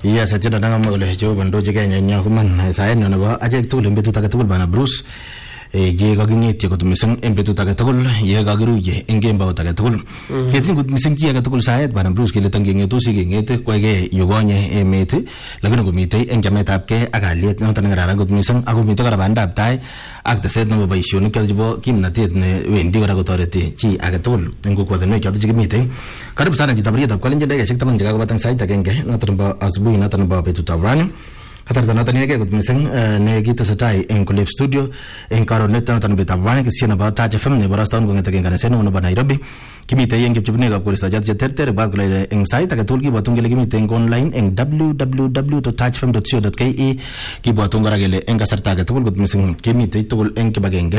Yes, atienda nanga mole jo bando jigenya nyakuman saen no ba ajek tugul embetu tagatul bana Bruce je gagingeti ko tumiseng embetu tagatul ye gagiruje engemba tagatul ketin gut miseng ji tagatul saet bana Bruce kile tangengetu sigengete kwege yugonye emete lakini gumite enjametab ke akaliet no tanngara gut miseng agumite kara bandab tai ak teset no baishoni kajibo kimnatet ne wendi kora kotoreti chi agatul engo kwadene chato jigimite karibu sana jitabariyetab kwalenje ndege shik taman jigago batang sait agenge noton ba asubuhi noton ba betutab rani kasarta noton yake gut miseng ne kitesetai en Kulep studio en karonet noton betutab rani kisiana ba Touch FM ne baraston ngongete ngane seno no ba Nairobi kimite yenge chupne ga kurista jat terter ba kule en site agetul ki botung gele kimite en online en www.touchfm.co.ke ki botung gara gele en kasarta agetul gut miseng kimite tugul en kibagenge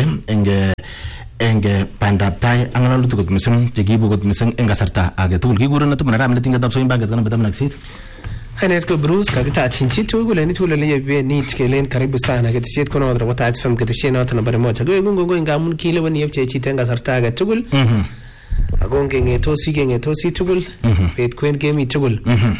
enge pandap tai angalalu tukut miseng jigibu gut miseng en kasarta agetul ki guruna tumana ramne tinga tapso imbaget kana betam naksit Hanet ko Bruce kagita chinchi tugule ni tulele yebe ni tikelen karibu sana ketisiet kono wadra wata atfam ketisiet na watana bare moja go ngamun kile wani yebche chitenga sarta agetul agonge ngetosi tugul pet kwen gemi tugul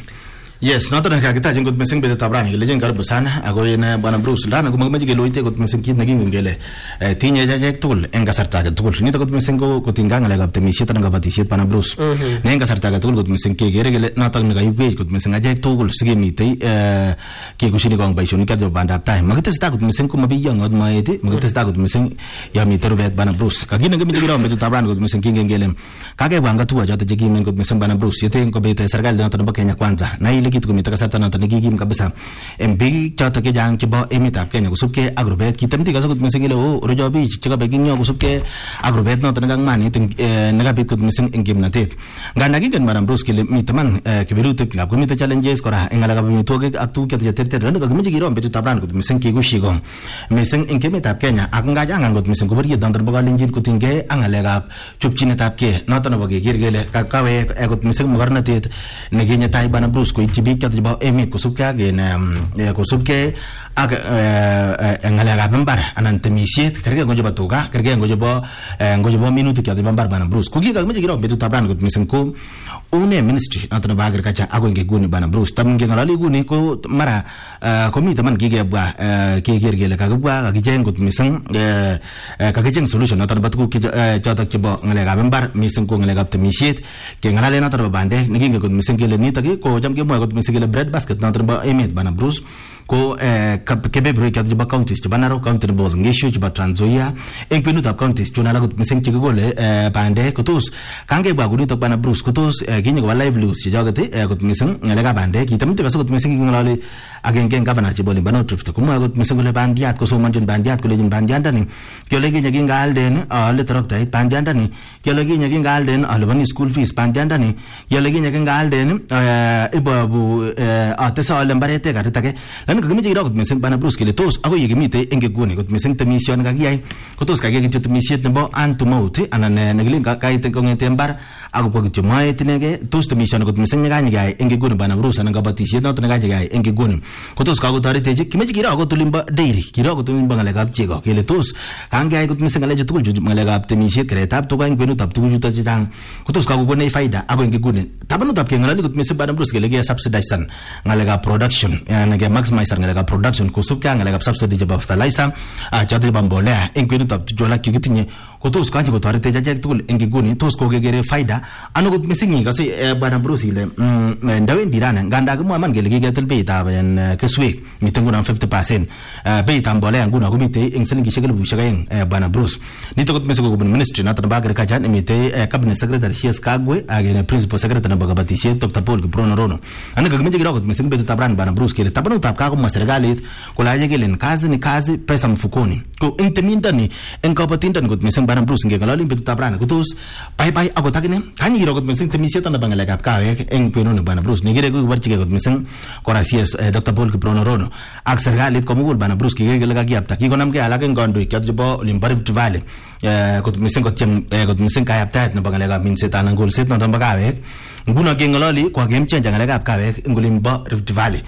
yes noton kakita jingut mesing beta tabrani gele jeng karibu sana agoyena bwana Bruce lana gumagmaji gele oite gut mesing kit naging ngele tinye jajek tugul en kasarta ge tugul nito gut mesing go kutinganga le gapte misiet nga batisiet bwana Bruce ne en kasarta ge tugul gut mesing ke gere gele noton nga yube gut mesing ajek tugul sige mitei ke kushini gong baishoni ka jo banda tai magitesta gut mesing ko mabiyo ngod maete magitesta gut mesing ya mitero bet bwana Bruce kagina gemi gira beta tabrani gut mesing ngele kage bwanga tuwa jote jegi men gut mesing bwana Bruce yete ko beta serikali noton ba Kenya kwanza na kitu kumita kasarta noton gigim kabisa embi chata ke jang kibo emitab Kenya kusubke agrobet kitamti kasukut mising ile rojo bi chika begin yo kusubke agrobet noton gang mani tin nagabit kut mising engimnatet nganda gigen maram Bruce kile mitaman kibirutik ngab kumita challenges kora engala mitogek ak tu kyat terter ran ga gumiji giro betu tabran kut mising ki gushigo mising engimitab Kenya ak ngaja ngang kut mising kubari dandan bagalin kutinge angalega chupchinetab ke noton bagi girgele kawe kut mising mugarnatet negenya tai bana Bruce ko big kat ba emit kusubke agen kusubke ag ngalaga bambar anan temisiet kerge ngojo batuga kerge ngojo bo minutu kat bambar bana Bruce kugi ga meji giro betu tabran gut misen ko une ministry atana ba agriculture ago nge guni bana Bruce tam nge ngalali guni ko mara komite man gige ba ke gergele ka gwa ga jeng gut misen ka jeng solution atana batu ki jata ki bo ngalaga bambar misen ko ngalaga temisiet ke ngalale na tar bande ngi nge gut misen gele ni tagi ko jam ge mo misigile bread basket na trba emit bana Bruce ko kebe break at jiba counties jiba naro county boss ngishu jiba Trans Nzoia engpenu ta counties tuna la gut mising chigole bande kutus kange ba guni to bana Bruce kutus ginya ko live news jagate gut mising ngalega bande kitamte kaso gut mising ngolale agenge governor jiboli bana trifta kuma gut mising le bandiat ko so manjun bandiat ko lejin bandianda ni kyolegi nyagi ngalden le tarokta bandianda ni kyolegi nyagi ngalden albani school fees bandianda ni kyolegi nyagi ngalden ibabu atesa lembarete gatake lan ko gimi gut mising bana Bruce kile tos ago yigimite enge guni gut mising temission ga giyai ko tos ka gege temisiet nebo antumauti anan neglin ka kaite ko ngetembar ago po gitu mai tinege tos temission gut mising ga ngai enge guni bana Bruce anan ga batisiet no tanga ga enge guni ko tos ka go tarite kimi gira ago tulimba dairy gira ago tulimba ngale gab chego kile tos kangai gut mising ngale jutul ngale gab temisiet kretab to ga ngenu tap tu juta jang ko tos ka go nei faida ago enge guni tabanu tap ke ngale gut mising bana Bruce kile ge subsidize ngale ga production ngale maximize ngale production kusubka ngale subsidy jaba fertilizer chadri bambolea engwenu tap jola kigitinye ko tos kanji ko tarite jajek tul engiguni tos ko gegere faida anu ko misingi kasi bana Bruce ile ndawe ndirana nganda ko man gele gegetel beita ben keswe mitenguna 50% beita mbolea nguna ko mite engselingi shegel bu shagayen bana Bruce nito ko misiko ko ministry na tan bagre kajan mite cabinet secretary CS Kagwe agene principal secretary na bagabati sie Dr. Paul Kiprono rono anu ko mite ko misingi betu tabran bana Bruce kile tabanu tap ka ko serikali kulaje gelen kazi ni kazi pesa mfukoni ko inteminda ni enkapatinda ngot mising bana Bruce nge galali betu tabrana kutus bye ago takine kanyi gira got mising temisiet na bangala gap kawe eng peno ni bana Bruce nigire go warchige got mising korasies Dr. Paul Kiprono rono ak serikali ko mugul bana Bruce kige gela gi apta ki gonam ke alage ngondo ikat jibo limbarif vale got mising got chem got mising kay apta na bangala gap min setan ngol set na tamba kawe nguna ge ngalali ko game change ngala gap kawe ngolimba Rift Valley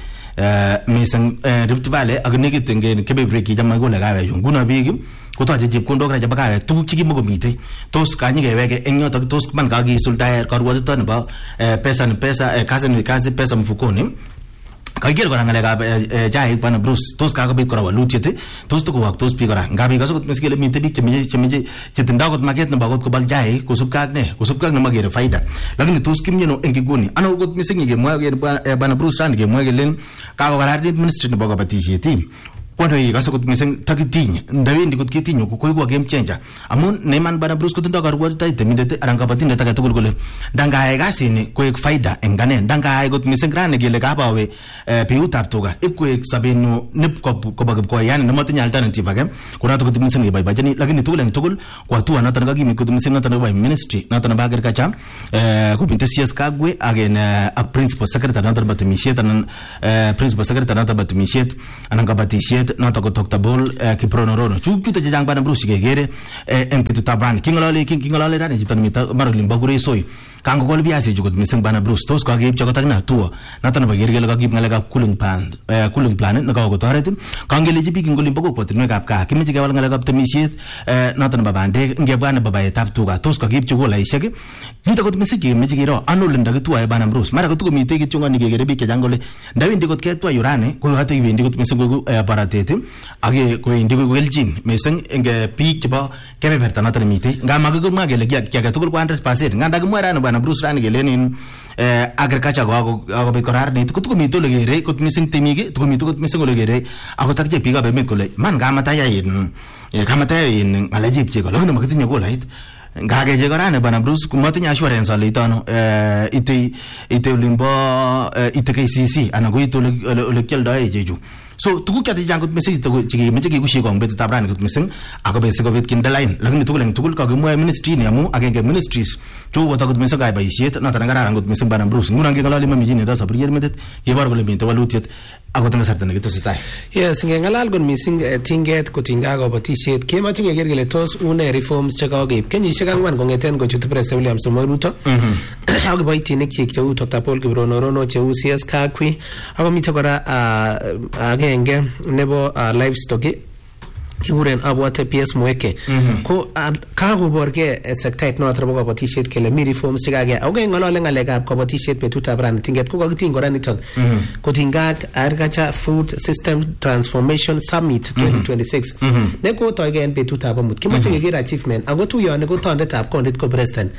misang Rift Valley agnigi tenge kebe break jama go la gawe nguna bigi ko to je kondo kra jaba gawe tu chigi mo mite tos kanyi ge wege enyo to tos man ga gi sulta kar wo to ba pesa kazi pesa mfukoni kagiger kora ngalekab chaik bwana Bruce tos kakobit kora walutiet tos tukowaktos biik kora ngab ikase kot miskele mite biik chemeche chetindoi kot market nebo kot kobal chaik kosubkei ak nemakere faida lakini tos kimyeno eng kiguni ano kot mising ngemwae bwana Bruce rani kemwae kelen kakokararanit ministry nebo kabatisiet kwando ikase kot mising takitiny ndawendi kot kitinyu koiku game changer amun Neyman bwana Bruce kotindoi karwotitoet temindet anan kabatindet age tugul kole ndangayai kasini koek faida eng ane ndangayai kot mising rani kele kabawe biutab tuga ipkoek sabenyu nip koba kipkoyan nematinye alternative age konato kot mising ibaibacheni lakini tugul eng tugul kwa hatua noton kakimit kot mising noton nebo ministry noton nebo agriculture komite CS Kagwe ak principal secretary noton nebo temisiet anan principal secretary noton nebo temisiet anan kabatisiet noto ko Dr. Bol Kiprono chute chechang bana Bruce kegere en betutab rani kingolole rani chito nimita marolin bakure soi kango kol biasi jukot mising bana Bruce tos ko geib chakot akina tuo noto nebo gergel ka gib ngalek ab cooling plan ne ka ko toret kangele ji bikin golin bako potinwek ab ka kimeche kewal ngalek ab temisiet noto nebo bandek ngebwane babaetab tuga tos ka geib chukolaishek nito kot mising kemeche kiro anol ndakitwa bana Bruce mara kotuko mitei kityo ngani kegere bik chechang kole ndawendi kot ketwa yurane ko hata ibendi kot mising ko paratet age koendi ko weljin mising eng biik chebo kebeberta noto mitei ngama ko magele kiage tugul 100% nganda kimwa rani bana Bruce rani kelenin agriculture ko bit korarnit ko tukomi to legere kot mising temik tukomi to kot mising legere ako takje biik ab emet kole man kamatayain ngalajib cheko lakini makitinye kolait ngage je korane bana Bruce kumatinye assurance ale itano ite olimbo ite KCC ana ko ite ole kyaldae jeju so tuguk chachang kot mising chekemeche kekushie kong betutab rani kot mising ako bet sikobit kinde line lakini tugul eng tugul kakimwae ministry ni amu agenge ministries chu koto kot mising kay boisiet noto nekararan kot mising bana Bruce nguno ngengalali mamiji ne da sabrier metet kebor kole minte walutiet ako tanga sarta nekitesetai yes ngengalal kot mising tinget kotinga kabatisiet kemoche keker kele tos une reforms chekakeib kenyisiek 4 kongeten kochut President William Samoei Ruto ak kiboitinik chik cheu Dr. Paul Kiprono cheu CS Kagwe ako mite kora agenge nebo livestock kikuren abwate PS Mweke ko kakoborge sektait noto nebo kabatisiet kele mi reforms chekake ako ngolole ngalekab kabatisiet betutab rani tinget ko kakiting kora niton kotingak Agriculture Food System Transformation Summit 2026 ne ko toige en betutab amut kimoche keker achievement ako tuyone ko tondetab kondit ko president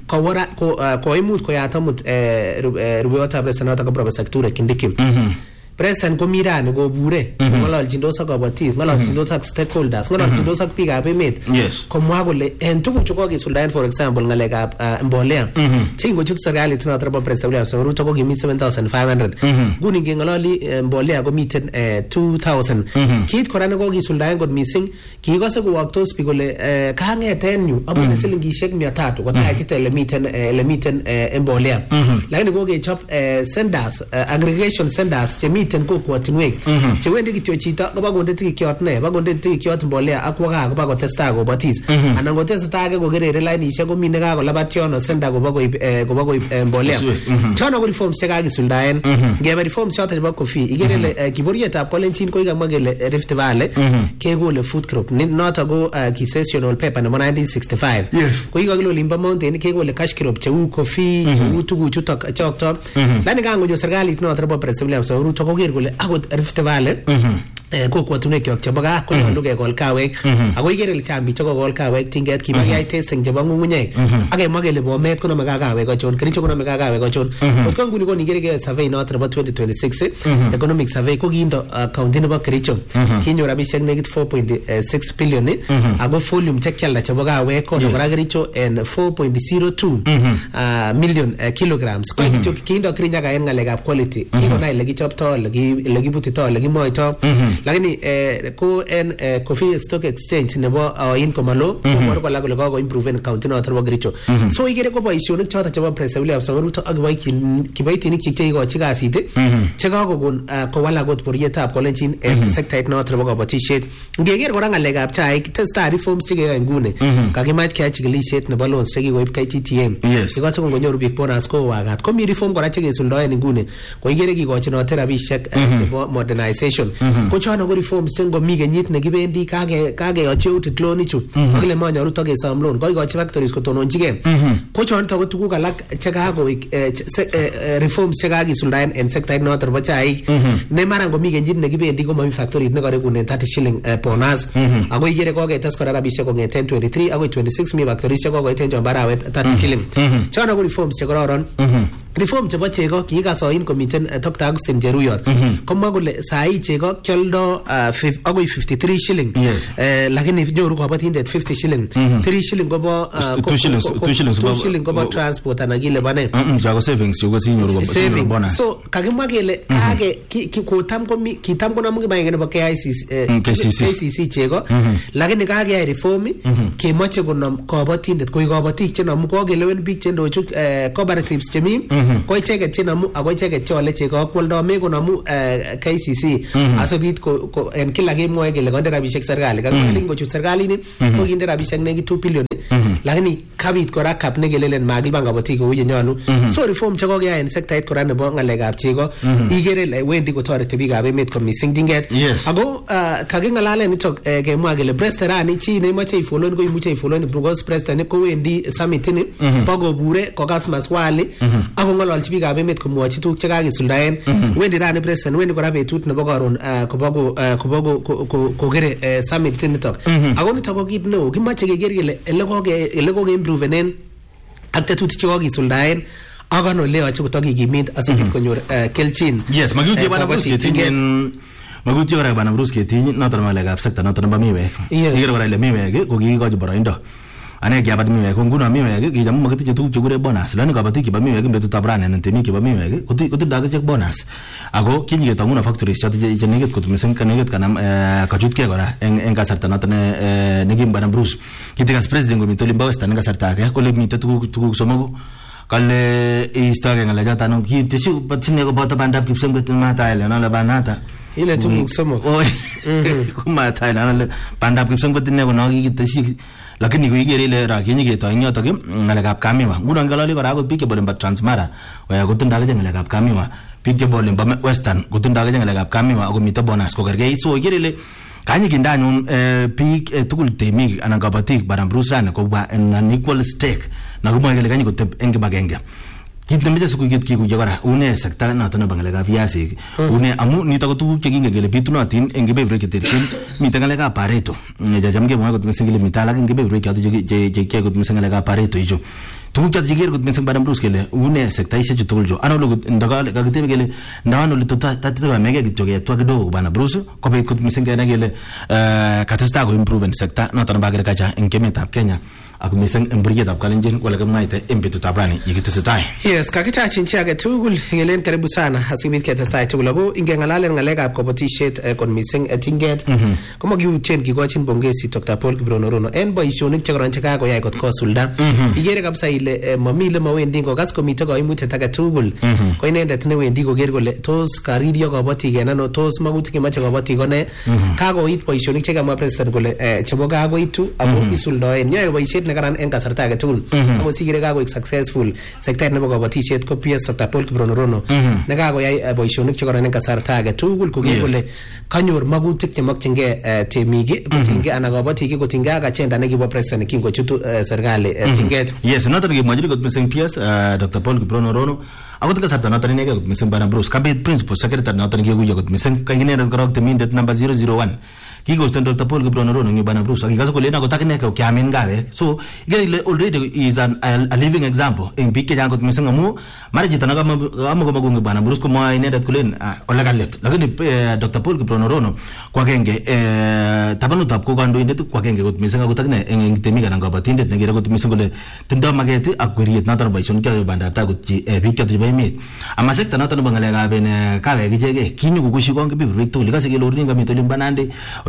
ko imut ko yatamut rubeyotab president noto ko Professor Kithure Kindiki President ko mirani ko bure ngololchindos ak kabatik ngololchindos ak stakeholders ngololchindos ak biikab emet komwa kole en tuguk che kokisuldaen for example ngalekab mbolea chekingochut serikalit noto nebo President William Samoei Ruto ko kimi 7500 nguni ngengololi mbolea komiten 2000 kit kora ne kokisuldaen kot mising kikose kowaktos biik kole kangeten yu abune silingishek 300 kotaitit ele miten mbolea lakini kokechop centers aggregation centers chemi miten kokwatinwek chewendi kityo chito koba konde tikikyot ne ba konde tikikyot mbolea akwa koba kotesta kobatis anan kotesta age kogerere lainishek komi ne kakolabat yono senda koba koib mbolea chono ko reforms chekakisuldaen ngebe reforms choto chebo coffee igerele kiborietab kolenjin ko ikamwa kele Rift Valley kegole food crop noto ko sessional paper nebo 1965 ko ikakilo limba mountain kegole cash crop cheu coffee cheu tuguchutok chokto lani kangonyo serikalit noto nebo President William Samoei Ruto koker kole akot Rift Valley kokwatunwek kyok chebo gaa konyolu kekol kawek ako ikere ile chang biik chekokol kawek tinget kimakiyai testing chebo ng'ung'unyek ak kemwa kele Bomet konome kawek achon Kericho konome kawek achon kot ko nguni konikere ke survey noto nebo 2026 economic survey ko kiindo county nebo Kericho kinyor rabisiek nekit 4.6 billion ako volume chekialda chebo kawek kono kora Kericho en 4.02 million kilograms ko kityo kiindo Kirinyaga en ngalekab quality kikonai ile kichopto ile kibutito ile kimoito lakini ko en Coffee Stock Exchange nebo in komalo ko ko la ko improve en county noto nebo Kericho so igere ko boisionik choto chebo President William Samoei Ruto ak kiboitinik chik chekikochi kasit chekakokon kowalak kot borietab kolenjin en sektait noto nebo kabatisiet ngeker kora ngalekab chaik testai reforms chekeyoe nguni kakimach keyai chikilisiet nebo loans chekikoib KTTM ikose kongonyoru biik bonus ko wagat ko mi reform kora chekesuldoen nguni ko igere kikochinote rabisiek chebo modernization ko chono ko reforms che ngomi kenyit nekibendi kageyochi utit loan ichu akile manyoru to kesom loan koikochi factories kotononjigei ko chonto ko tuguk alak che kakoik reforms che kakisuldaen en sektait noton bo chaik ne mara ngomi kenyit nekibendi ko mami factory ne karekunen 30 shilling bonus ako igere koketes kora rabishek kongeten 23 akoi 26 mi factories che kokoiten chon barawet 30 shilling chono ko reforms che kororon reform chebo chego kikasoin komiten Dr. Agustin Cheruyot komwa kole sai chego kioldo akoi 53 shilling lakini nyoru kabatindet 50 shilling 3 shilling kobo 2 shilling kobo transport ana kile bane jago savings yuko sinyoru bonus so kakimwa kele kage kitam konamu kibaenge nebo KCC chego lakini kage reform kemoche konom kabatindet koi kabatik chenomu kokelewen biik chendochu cooperatives chemi ko icheket chenomu ako icheket cheole chego kwoldo mekonomu KCC asobit ko en kila kemwoe kele konde rabishek serikali kakile ngochut serikalini ko kinde rabishek nekit 2 billion lakini kabit kora kap nekelelen makilipan kabatik kou yenyolu so reform chekokeyai en sektait kora nebo ng'alekab chego ikere wendi kotoreti biikab emet kot mising tinget ako kaking'alalen nitok kemwa kele presterani chi neimoche ifollowen ko imuche ifollowen because president kowendi summitini bakobure kokas maswali ako ng'ololchi biikab emet komwochi tuguk chekakisuldaen wendi rani president wendi kora betut nebo karon kobo kokere summit nitok ako nitok ko kit neo kimoche keker kele ele kokeimpruvenen ak tetutik chekokisuldaen ak ano ole yoche kotokikimit asikobit konyor kelchin yes makiutie bana Bruce ketingen makutie kora bana Bruce ketingen noton ngalekab sekta noton nebo miwek ikere kora ile miwek ko kikikochi boroindo ane kiabat miwek ko nguno miwek kichamu makitiche tuguk chekure bonus lani kabatik chebo miwek betutab rani ne temik chebo miwek kotindo akichek bonus ako kinyiketonguno factories choto che nekit kot mising kanekit kanam kachutkei kora en kasarta noton nekim bana Bruce kitikas president komite olimbo western en kasarta age kole mite tuguk somoku kale istoke ngalechoton kitesyi batine koboto bandab kipsengwet mataile nole banata ile tuguk somok kumataile nole bandab kipsengwet ne kono kikitesyi lakini kuigere ile rakinyi keto en yotok ngalekab kamiwa nguno ngalali kora akot biik chebo Transmara kotindo akichek ngalekab kamiwa biik chebo olimbo western kotindo akichek ngalekab kamiwa ako mite bonus kokergeit so ikere ile kanyi kindanyun biik tugul temik anan kabatik bana Bruce rani kobwa en an equal stake nakimwoe kele kanyi koteb en kibagenge kit nemeche sikuyet kikuye kora une sekta noton nebo ngalekab viasik une amu nitok ko tuguk chekingen kele bitunotin en kebeberwek cheterchin miten ngalekab Pareto chacham kemwoe kot mising kele miten alak en kebeberwek choto chekiyoe kot mising ngalekab Pareto icho tuguk choto chekiker kot mising bana Bruce kele une sektaishek chu tugul chu ana ole kakitebe kele ndawan ole tatitokamege kityo ketwa kidogo bana Bruce kobit kot mising kenai kele katestai ko improve sekta noton nebo agriculture en emetab Kenya ak mising en burgetab Kalenjin wala kemwaite en betutab rani yikitesetai yes kakitachin chi age tugul ngelen karibu sana asikobit ketestai tugul ako ingengalalen ngalekab kabatishet kot mising tinget komakiutien kikochin bongesi Dr. Paul Kiprono Rono en boisionik chekoron chekakoyai kot kosulda igere kabisa ile mamile mawendi ngokas komite koimutiet age tugul ko inendet newendi koker kole tos karirio kabatik en ano tos makutik chemache kabatik kone kakoit boisionik chekamwa president kole chebo kakoitu ako isuldoen yoe boisiet nekaran en kasarta age tugul ako sikire kakoik successful sektait nebo kabatishet ko PS Dr. Paul Kiprono Rono nekakoyai boisionik chekoron en kasarta age tugul koker kole kanyor makutik chemokyingei temik kotinygei anan kabatik kotinygei ak agenda nekibo president kingochutu serikali tinget yes noton kemwachini kot mising PS Dr. Paul Kiprono Rono akot kasarta noton inegei kot mising bana Bruce kabit principal secretary noton kekuye kot mising kainendet korok temindet number 001 kikosten Dr. Paul Kiprono Rono ngi bana Bruce akikase kole na kotakine ko kiamin gawe so igere ile already is a living example en biik chechang kot mising amu mara chito nakamokomakongi bana Bruce komwoe inendet kole ole kalet lakini Dr. Paul Kiprono Rono ko agenge tabanutab ko kandoindet ko agenge kot mising akot akine en temik anan kabatindet nekere kot mising kole tindo maket ak kweriet noton boisionik chebo bandab tai kot biik choto chebo emet ama sekta noton nebo ngalekab kawek ichegei kinyo kokushi konge biik tugul ikase kele orin kamit olimbo Nandi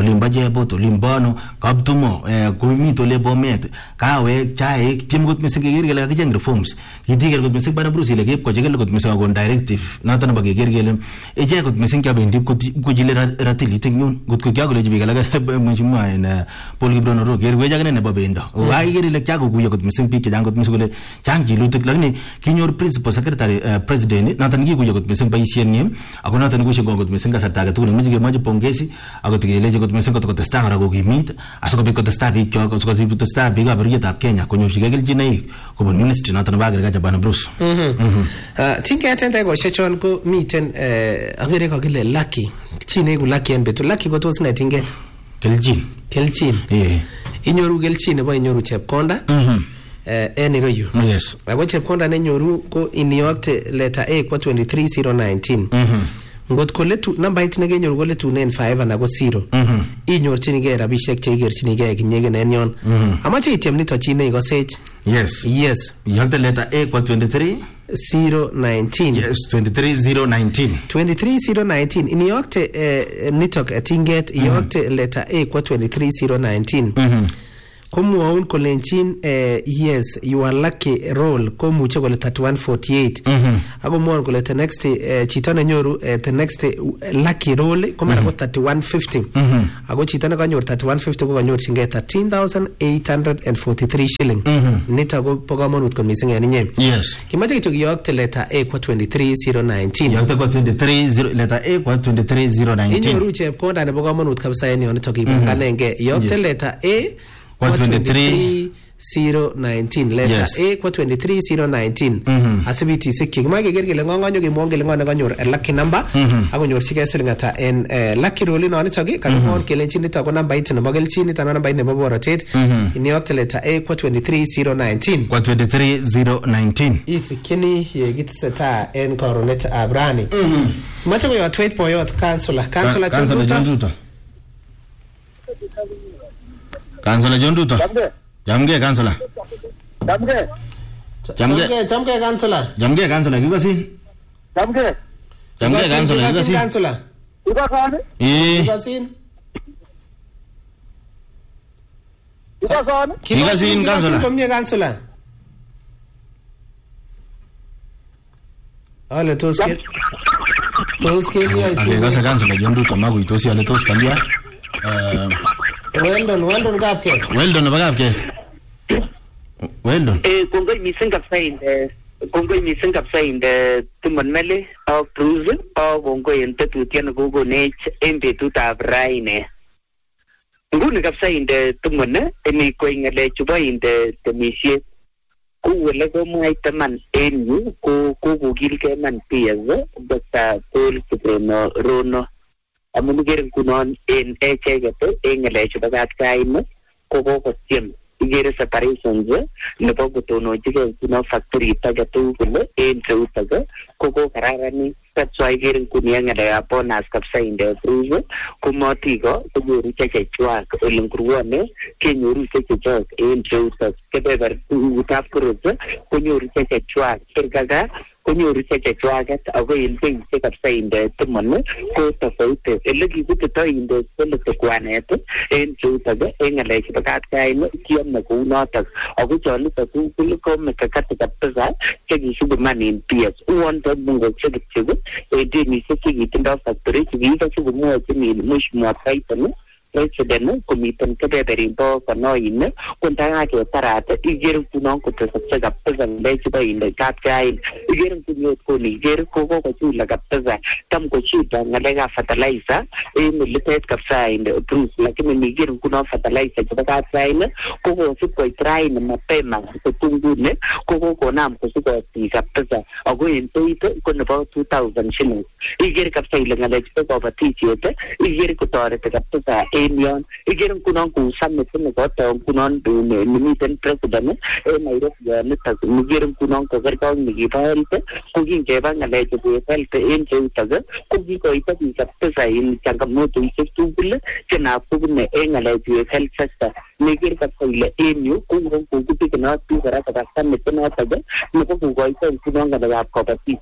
olimbo Jebot, olimbano, Kaptumo, Kumito le Bomet, Kawe, Chai, Tim got missing a gang reforms. He did got missing by Bruce, like Kojagal got missing on directive, not an Bagagil, a jack got missing cabin, Kujila Ratili, good Kujago, Mujima, and Polybrono Rook, Wajagan and Babendo. Why get like Jago, we got missing Piki, got missing Changi, Lutek, Kinyor Principal Secretary, President, not an Gigu got missing by name, I got not an Gusha got missing as a target to Major Pongesi, I got the got missing got the star, I go meet, I saw the star, because if the star big up Kenya, Konyoshigel Jinai, Common Ministry, not an Bagajabana Bruce. Think I attend I go Shechon go meet and America lucky. Chine lucky and better lucky what was Nightingale. Kelchin. Yeah. In your Gelchin, about in your chap conda. Any royu. Yes. I watch a conda in your go in New York letter A 23019. Got collectu number it again your wallet to 95 and I was 0. In your chinigera, Bishek Tiger, Chinigag, Negan and Yon. How much it little Chine sage? Yes. Yes. You have the letter A 23 019. Yes, 23019. 23019. In York Nitok at Tinget, York letter A 23019. Komu waun kolenchin yes you are lucky roll komu chakole 3148 ako mwon kole the next chitana nyoru the next lucky roll komara ko 3150 ako chitana kanyor 3150 ko kanyor chinge 13,843 shilling nita ko pokamonut ko mising en nye. Yes kimache kitok yok te letter A kwa 23019 yok te kwa 23 letter A kwa 23019 inyoru chep konda ne pokamonut kabisa en yon nito kibanganenge yok te letter A 23019 letter A kwa 23019 asibiti sikki mage gergele ngongonyo ge mongele ngona kanyor lucky number akonyor chike silingata en lucky roll no ni togi kan mon kelenchi ni togo number it no magelchi ni tan number ne boborotet ini wakte letter A kwa 23019 kwa 23019 isikini ye gitseta en coronet abrani macho yo tweet boyot councillor Jonduta Councillor Jonduta. Jamge Councillor. Jamge Councillor. Jamge Councillor Gigasin. Jamge Councillor Gigasin. Gigasin Councillor. Komye Councillor. Ale toske ni ale gasa Councillor Jonduta magu itosi ale tos kambia. Weldon gapke. Weldon bagapke. Weldon. Kongoi mising kapsa inde tumanmele au cruise au kongoi ente tutian gogo nech embe tutab raine. Nguni kapsa inde tumanne emi ko ingale chuba inde temisye. Ku wele ko muai taman enyu ko gilke man piazo basta tol supremo rono. Amun girin kunon en echegete en lecho bagat kain ko tiem igere separation je ne pogo tono jige kuno factory tagatu kulo en taga ko kararani tatwa girin kunya ngale aponas kapsa inde fruzo kumotigo kujuru cheche chwa olungruone kenyuru cheche chwa en taga kebeber utap kuruzo kunyuru cheche chwa kergaga kunyoru cheche chwaget ako inting kapsa inde tumanne ko tafaute elegi kuto inde selete kwanet en chutaga en ngale chibakat kain kiamna ko notak ako cholu taku kuliko mekakati kapsa chegi subuman in PS uonta bungo chegi edini seki tinda factory chigi chubu mo chini mushmo paitano President Komitan Kaberimbo Kanoin, Kuntanga Tarata, Iger Punon Kutas Kapazan, Lechiba in the Cat Guide, Iger Punyo Kuni, Ger Koko Kula Kapaza, Tam Kochuta, Nalega Fertilizer, in the Litet Kapsa in the Bruce, like in Niger Kuno Fertilizer, the Cat Sign, Koko Suko Train, Mapema, Kutungune, Koko Konam, Kosuko, Kapaza, or going to it, con about 2,000 shillings. Iger Kapsa, and expect of a teacher, Iger Kutor, the Kapaza. Emion, again Kunon Kusam got Kunon to Minitan President, and I wrote the Mugirum Kunon Kaverka, Migiparita, cooking Javan and Lake of the Health in Chutaga, cooking Koita is up to say in Changamoto, to Bill, Chanapun, and Lake of Health Sector, making up for Emu, Kuku cannot be the Rakatan, Metaga, Mukoita, Kunon and the Copper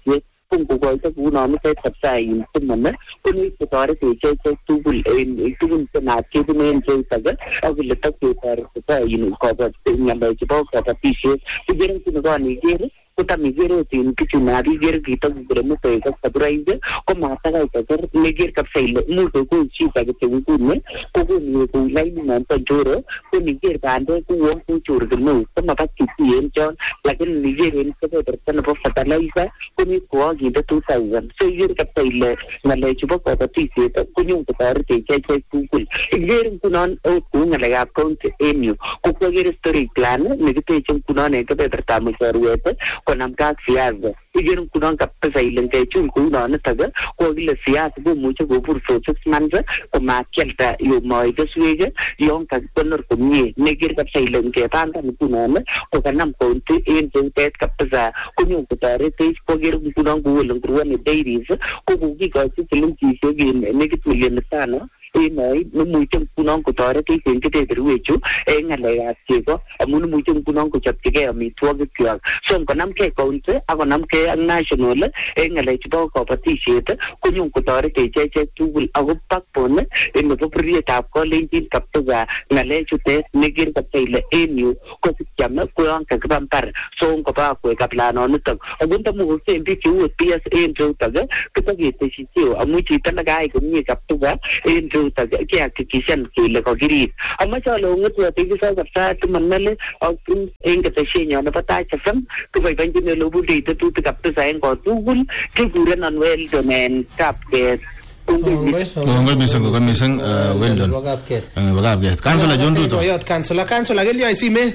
kokoito kunomitet kabisa in Timon komi kotoret icheket tugul en tugun chenat kebunen cheutok ak ile toketoretito in ng'alek chebo kabatisiet ikere kinogon ikere kotam ikere in bichu nabiker kitokikere metoek ak saburaik komatakai koker neker kabisa ile much kokon chito kityo nguni kokonu kou lainit noto njoro ko niker bandek kouon kochor kemeut komaba kitien chon lakini niker en kebeberta nebo fertilizer komi kokakinde 2000 so ikere kabisa ile ng'alek chebo kabatisiet konyon kotoret icheket tugul ikere ngunon ot kou ng'alekab county en yu ko kwakere historic plan nekiteche ngunon en kebebertab Mosoriet konamgei ak siasa ikere ngunon kabisa ile ngechul kou nonitok ko kile siasa komuche kobur for 6 months komakialda yomoe keswek yon kakikonor komie nekere kabisa ile ngepangan ngunon kokanam county en cheutet kabisa konyon kotoretech kokere ngunon kou ole nguruoni dairies ko kokikochi silingisiek nekit million 5 nemuche ngunon kotoretech en kebeberwechu en ng'alekab chego amun imuche ngunon kochopchigei amitwogikwak so ngonamgei county ak konamgei ak national en ng'alek chebo kabatisiet konyon kotoret icheket tugul ako backbone nebo bororietab Kalenjin kabisa ng'alechutet neker kabisa ile en yu kosikyam ko yon kakiba mbar so ngoba akwek kaplanonitok ako ndamukokse en biik cheu PS en cheutok kotoketeshi cheo amun chito nekayai komie kabisa en cheutok kehakikishan kele kakirib amache ale ong'etwote kisoi kabisa Timon ak en keteshenyon nebo Taach FM koboiboenjin ole obundoi tetutik kabisa en kotugul kikurenon Weldon en Kapket. Kongoi mising Weldon. Bakapket. Councilor John Ruto. Councilor kelyo isime.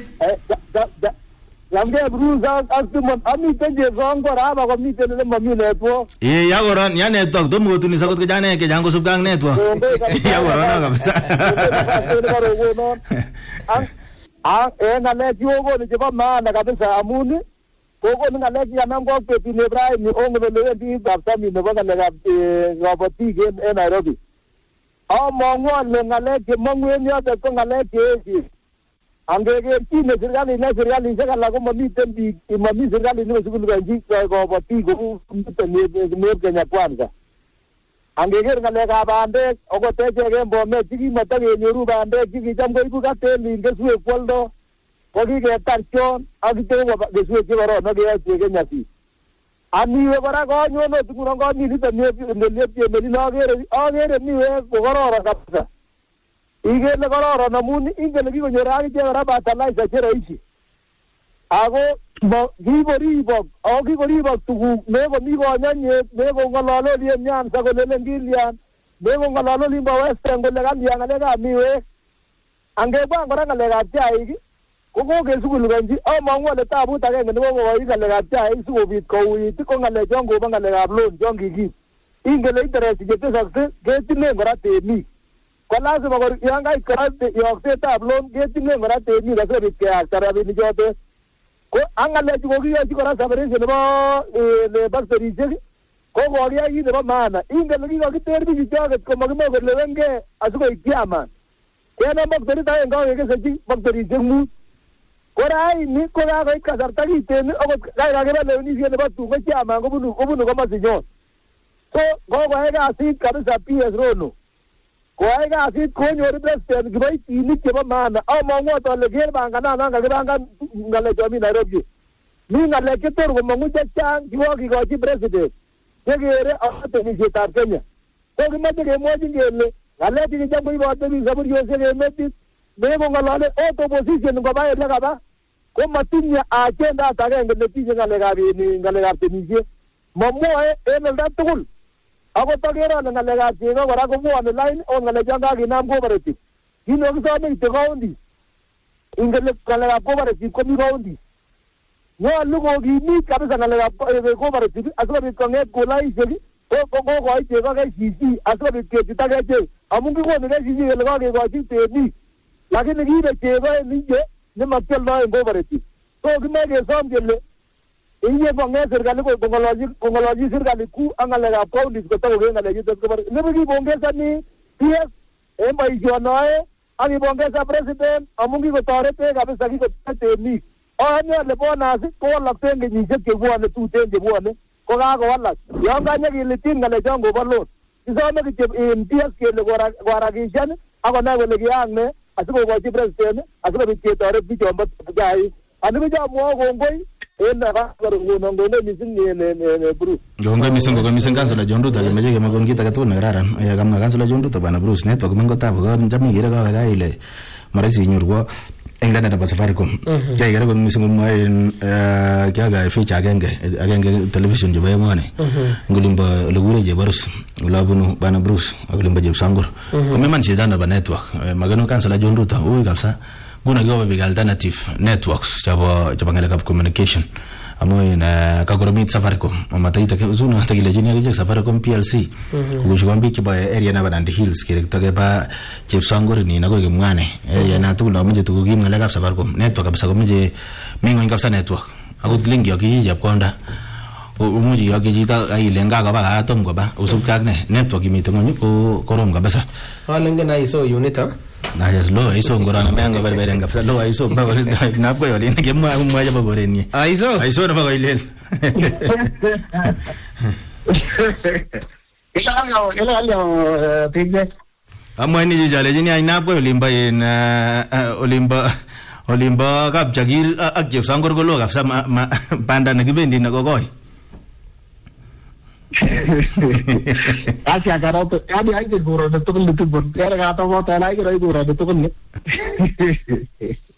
Lamge Bruce ak Timon amiten chesong kora ako miten ole mami network. Ya koron ya network tomo kotuni sakot ko jane ke jango subgang network. Ya koron kabisa. Ng'alek chukokonu chebo maana kabisa amun kokonu ng'alek chekanam kok betut nebo raini ong'ebelewendi kapsami nebo ng'alekab kabotik en Nairobi. Among'u ale ng'alek chemong'u en yotet ko ng'alek cheechen. Angekerchin serkalisiek alak ko mamiten biik, mami serkalit nekosikulipanji kabotik kou miten Kenya Kwanza. Angeker ng'alekab bandek okot echek en Bomet chekimatakenyoru bandek chekicham koibu katelin keswek kwoldo ko kiketar chon ak kityo keswek chekoron akeyoche Kenya Seed. Aniwe kora konyon ot ngunon kominito nelien akere miwek ko kororon kabisa. Ikele kororon amun ingen kikonyor akichek kora fertilizer cheroisi. Ako kikoribok ako kikoribok tuguk mekomi konyonyet mekong'olololi en Nyanza kolelen kilyan mekong'olololi bo Western kole kalyan ng'alekab miwek. Angebwan kora ng'alekab chaik ko kokesikulipanji among'u ale tabut agenge nekokokoi ng'alekab chaik sikobit kouit ko ng'alechon kobo ng'alekab loan chon kikib. Ingen ile interest chetesokse ketilen kora temik. Ko lazima yon kait kora yoksetab loan ketilen kora temik asikobit keyakta rabinik chotet. Ko ang ng'alechu kokiyochi kora separation nebo bakterisiek ko kokiyai kit nebo maana. Ingen kikokiter bichu choket komakimoe kolewengei asikoik chairman. Kenam bakterit agenge akekesechi bakterisiek 5. Ko raini ko kakoit kasarta kiten akot kakiba lewenisiet nebo tun ko chairman kobunu komosinyon. So kokoyai kasit kabisa PS Rono. Koyai kasit konyor president kiboitinik chebo maana. Among'u ale kerbanganan kakibangan ng'alechon mi Nairobi. Mi ng'alek chetor komong'u chechang chekokikochi president chekere akobo temisietab Kenya. Ko kimoche kemwochin kele ng'alek chekicham koibote biik saburiosiek en metit mekong'olole ot opposition ngoba ele kaba ko matinye agendat agenge netinye ng'alekab temisiet. Mamwoe en olda tugul. Akot akere ale ng'alekab chego kora kobwone line ot ng'alechon kakinam cooperative. Kit nekisome kityo county. Ingen ng'alekab cooperative komi county. Nyolu kokimit kabisa ng'alekab cooperative asikobit kong'et kulaisiek kokoi chego KCC asikobit kechut ak echek amun kikonu KCC kele kakekochi temik lakini kiibe chego en inje nemakioldo en cooperative. So kimoe kesom kele inye kong'et serikali kong'ololchi serikali kuu ak ng'alekab counties kotokoker ng'alechutet kobar. Nebo kipongezani PS en boisionoe ak kipongeza president amun kikotoretech kabisa kikotoret temik. Ayani ale bonus kowalokse en kenyisiek chebwone tuten chebwone ko kakowalak yon kanyekilitin ng'alechon kobo loan kisome kityo in PS kele koharakishan akonai kole kiyaak ne asikokochi president asikobit ketoret bichombo chaik ani bichomwoe kongoi en ngunon kongoi mising Bruce. Kongoi mising Councilor John Ruto kemeche kemakon kit age tugul nekararan. Kamwa Councilor John Ruto bwana Bruce network mengotab ko cham ikere kawe kaa ile marasi inyorwo eng landa nebo Safaricom. Kikere kot mising komwoe kiaga feature agenge television chebo emoni. Ngulimbo lekure Cheborus olabunu bwana Bruce ak olimbo Chepsangor. Komeman shida nebo network. Mageno Councilor John Ruto ui kabisa. Kuna kiwa big alternative networks chabo ngalekab communication. Amu ina kakoromit Safaricom. Mataita uzuna hata kile jini ya Safaricom PLC. Kushikwa mbiki ba area na Nandi Hills kile kutoke ba Chepsangor ni nako kimwane. Area na tukula mje tukukim ngalekab Safaricom. Network kabisa kumje mingo ingapsa network. Akut link yoki Japkonda. Umuji yoki jita ailenga kaba atom kaba usukak ne network imitongonyo ko korom kabisa. Lenga na iso unit ha. Na lo iso ngorana menga berberen kapsa lo iso ba na ko yole ne gemwa umwa jaba boreni aiso na ba koilel Ila pigme amwani jijale jini ai na ko olimba en olimba kap jagir ak Chepsangor ko lo kapsa panda ne kibendi na kokoi Asia karato yani ai ke goro de tukul tukul kaya kata ko tala ai ke rai goro de tukul